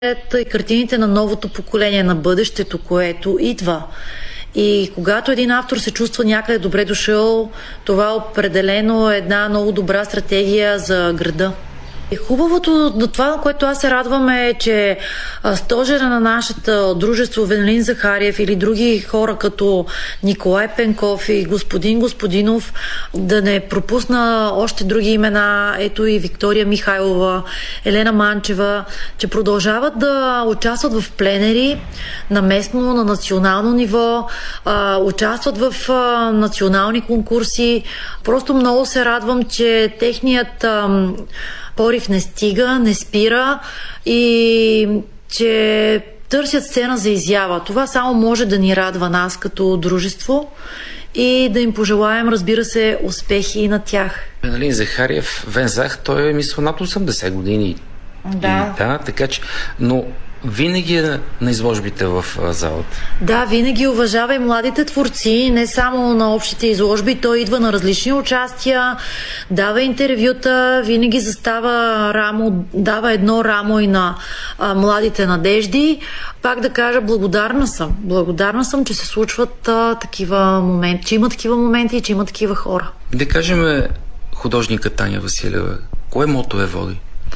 и картините на новото поколение, на бъдещето, което идва. И когато един автор се чувства някъде добре дошъл, това определено е една много добра стратегия за града. И хубавото на това, на което аз се радвам, е, че стожера на нашето дружество Венелин Захариев или други хора като Николай Пенков и господин Господинов, да не пропусна още други имена, ето и Виктория Михайлова, Елена Манчева, че продължават да участват в пленери на местно, на национално ниво, участват в национални конкурси. Просто много се радвам, че техният порив не стига, не спира и че търсят сцена за изява. Това само може да ни радва нас като дружество и да им пожелаем, разбира се, успехи и на тях. Венелин Захариев, Вензах, той е мисля над 80 години. Да. Да, така че, но винаги е на изложбите в залата. Да, винаги уважава и младите творци, не само на общите изложби. Той идва на различни участия, дава интервюта, винаги застава рамо, дава едно рамо и на младите надежди. Пак да кажа, благодарна съм. Благодарна съм, че се случват такива моменти, че има такива моменти и че има такива хора. Да кажем, художника Таня Василева, кое мото води?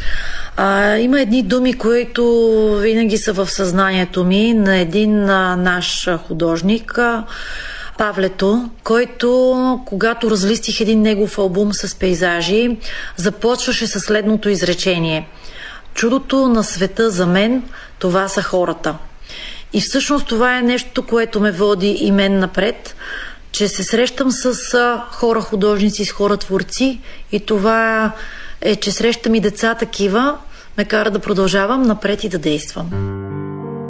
Има едни думи, които винаги са в съзнанието ми, на един наш художник, Павлето, който, когато разлистих един негов албум с пейзажи, започваше със следното изречение: чудото на света за мен, това са хората. И всъщност това е нещо, което ме води и мен напред, че се срещам с хора художници, с хора творци, и това е, че срещам и деца такива, ме кара да продължавам напред и да действам.